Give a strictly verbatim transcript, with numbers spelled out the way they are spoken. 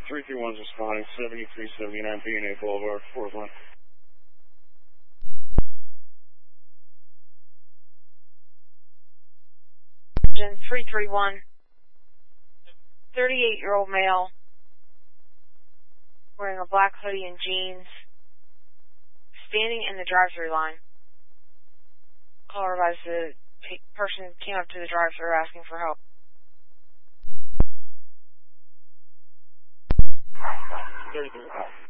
three three one's responding, seventy-three seventy-nine B and A Boulevard, fourth line. three three one, thirty-eight-year-old male, wearing a black hoodie and jeans, standing in the drive-thru line. Caller advised the person came up to the drive-thru asking for help. thirty-three.